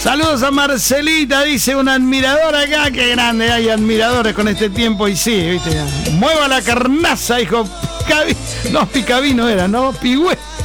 Saludos a Marcelita, dice un admirador acá. Qué grande, hay admiradores con este tiempo. Y sí, viste. Mueva la carnaza, hijo. No, Picabino era, ¿no? Pigüé.